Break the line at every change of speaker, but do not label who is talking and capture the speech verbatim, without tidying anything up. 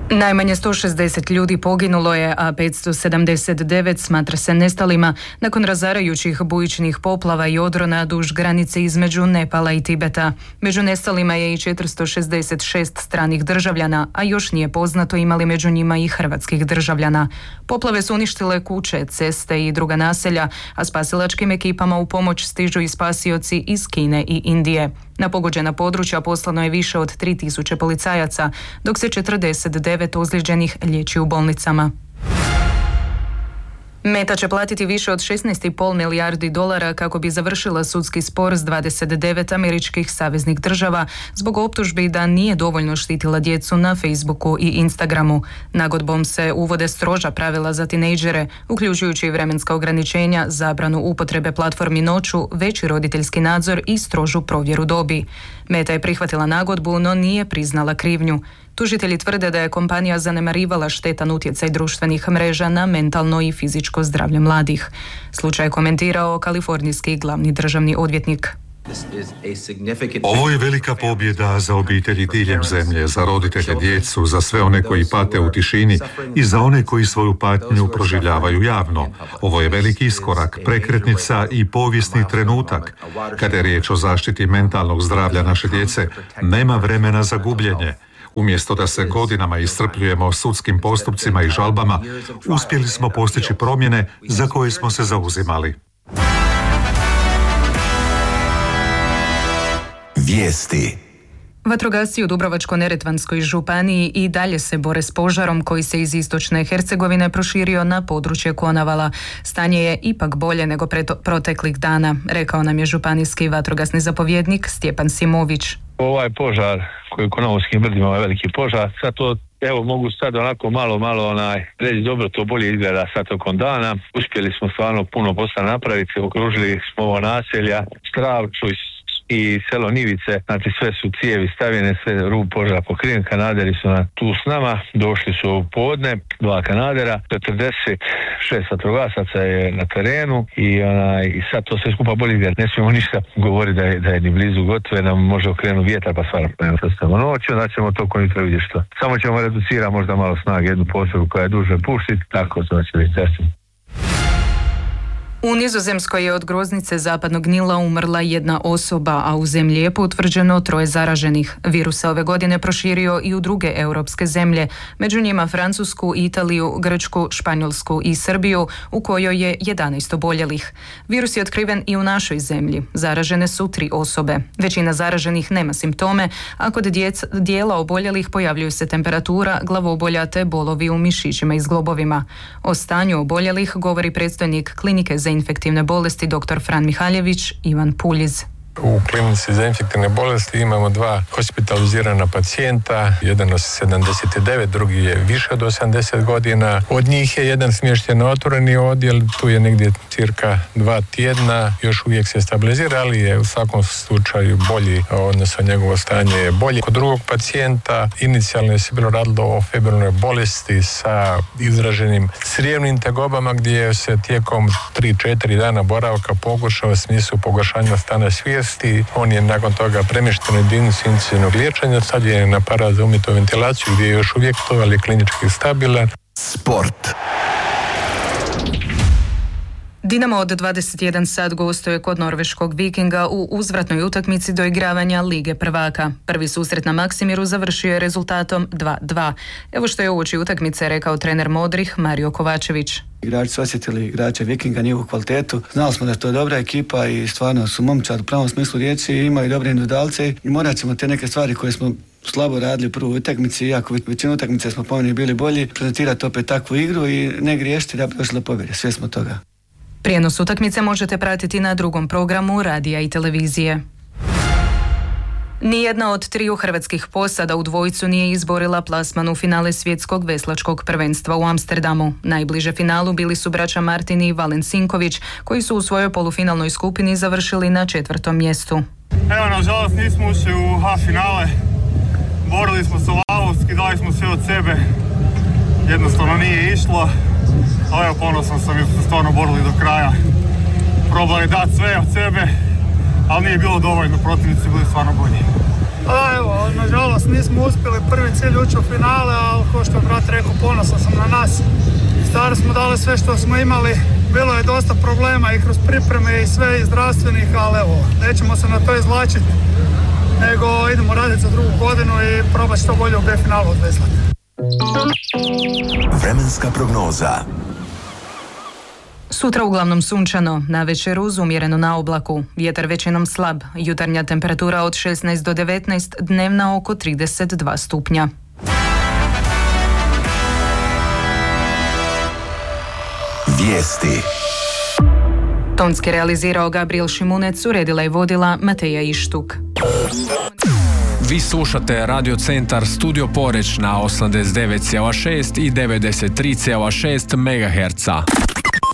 Najmanje sto šezdeset ljudi poginulo je, a petsto sedamdeset devet smatra se nestalima nakon razarajućih bujičnih poplava i odrona duž granice između Nepala i Tibeta. Među nestalima je i četiristo šezdeset šest stranih državljana, a još nije poznato imali među njima i hrvatskih državljana. Poplave su uništile kuće, ceste i druga naselja, a spasilačkim ekipama u pomoć stižu i spasioci iz Kine i Indije. Na pogođena područja poslano je više od tri tisuće policajaca, dok se četrdeset devet ozlijeđenih liječi u bolnicama. Meta će platiti više od šesnaest zarez pet milijardi dolara kako bi završila sudski spor s dvadeset devet američkih saveznih država zbog optužbi da nije dovoljno štitila djecu na Facebooku i Instagramu. Nagodbom se uvode stroža pravila za tinejdžere, uključujući i vremenska ograničenja, zabranu upotrebe platformi noću, veći roditeljski nadzor i strožu provjeru dobi. Meta je prihvatila nagodbu, no nije priznala krivnju. Tužitelji tvrde da je kompanija zanemarivala štetan utjecaj društvenih mreža na mentalno i fizičko zdravlje mladih. Slučaj je komentirao kalifornijski glavni državni odvjetnik.
Ovo je velika pobjeda za obitelji diljem zemlje, za roditelje, djecu, za sve one koji pate u tišini i za one koji svoju patnju proživljavaju javno. Ovo je veliki iskorak, prekretnica i povijesni trenutak. Kada je riječ o zaštiti mentalnog zdravlja naše djece, nema vremena za gubljenje. Umjesto da se godinama iscrpljujemo sudskim postupcima i žalbama, uspjeli smo postići promjene za koje smo se zauzimali.
Vijesti.
Vatrogasci u Dubrovačko-neretvanskoj županiji i dalje se bore s požarom koji se iz istočne Hercegovine proširio na područje Konavala. Stanje je ipak bolje nego preto, proteklih dana, rekao nam je županijski vatrogasni zapovjednik Stjepan Simović.
Ovaj požar koji u Konavovskim brdima, ovaj veliki požar, sad to, evo, mogu sad onako malo, malo onaj, reći dobro, to bolje izgleda sad tokom dana. Uspjeli smo stvarno puno posla napraviti, okružili smo ovo naselja, Stravču i selo Nivice, znači sve su cijevi stavljene, sve rub požara pokriven, kanaderi su na, tu s nama, došli su u podne, dva kanadera, četrdeset šest vatrogasaca je na terenu i, onaj, i sad to sve skupa bolje izgleda. Ne smijemo ništa govoriti da je, da je ni blizu gotove, nam može okrenuti vjetar pa stvarno sastavimo noću, onda ćemo to koji treba vidjeti što. Samo ćemo reducirati možda malo snage, jednu postrojbu koja je duže puštiti, tako to će biti sasvim.
U Nizozemskoj je od groznice zapadnog Nila umrla jedna osoba, a u zemlji je potvrđeno troje zaraženih. Virus se ove godine proširio i u druge europske zemlje, među njima Francusku, Italiju, Grčku, Španjolsku i Srbiju, u kojoj je jedanaest oboljelih. Virus je otkriven i u našoj zemlji. Zaražene su tri osobe. Većina zaraženih nema simptome, a kod djec, dijela oboljelih pojavljuju se temperatura, glavobolja te bolovi u mišićima i zglobovima. O stanju oboljelih govori predstojnik klinike za infektivne bolesti dr. Fran Mihaljević, Ivan Puljiz.
U klinici za infektivne bolesti imamo dva hospitalizirana pacijenta, jedan od sedamdeset devet, drugi je više od osamdeset godina. Od njih je jedan smješten na otvoreni odjel, tu je negdje cirka dva tjedna, još uvijek se stabilizira, ali je u svakom slučaju bolji, odnosno njegovo stanje je bolje. Kod drugog pacijenta inicijalno se bilo radilo o febrilnoj bolesti sa izraženim crijevnim tegobama, gdje se tijekom tri četiri dana boravka pogoršao u smislu pogoršanja stanja svijesti. On je nakon toga premješten u jedinicu intenzivnog liječenja, sad je na aparat za umjetnu ventilaciju gdje je još uvijek to, ali klinički stabilan.
Sport.
Dinamo od dvadeset jedan sat gostuje kod norveškog Vikinga u uzvratnoj utakmici doigravanja Lige prvaka. Prvi susret na Maksimiru završio je rezultatom dva dva. Evo što je uoči utakmice rekao trener Modrih Mario Kovačević.
Igrači su osjetili igrače Vikinga, njihovu kvalitetu. Znali smo da je to dobra ekipa i stvarno su momčad u pravom smislu riječi, imaju dobre individualce i morat ćemo te neke stvari koje smo slabo radili u prvoj utakmici, iako većinu utakmice smo po meni bili bolji, prezentirati opet takvu igru i ne griješiti da bi došli do pobjede. Sve smo toga.
Prijenos utakmice možete pratiti na drugom programu radija i televizije. Nijedna od triju hrvatskih posada u dvojicu nije izborila plasman u finale svjetskog veslačkog prvenstva u Amsterdamu. Najbliže finalu bili su braća Martin i Valen Sinković, koji su u svojoj polufinalnoj skupini završili na četvrtom mjestu.
Evo, nažalost nismo ušli u H finale. Borili smo se lavovski, dali smo sve od sebe. Jednostavno nije išlo. Ali evo, ponosan sam jer smo stvarno borili do kraja. Probali dati sve od sebe, ali nije bilo dovoljno, protivnici bili stvarno bolji. Pa evo, nažalost nismo uspjeli prvi cilj ući u finale, ali ko što je brat rekao, ponosan sam na nas. Stvarno smo dali sve što smo imali, bilo je dosta problema i kroz pripreme i sve i zdravstvenih, ali evo, nećemo se na to izvlačiti, nego idemo raditi za drugu godinu i probati što bolje u B-finalu odveslati.
Vremenska prognoza.
Sutra uglavnom sunčano, navečer uz umjereno na oblaku, vjetar većinom slab, jutarnja temperatura od šesnaest do devetnaest, dnevna oko trideset dva stupnja.
Vijesti.
Tonski realizirao Gabriel Šimunec, uredila i vodila Mateja Ištuk.
Vi slušate Radio Centar Studio Poreč na osamdeset devet zarez šest i devedeset tri zarez šest megaherca.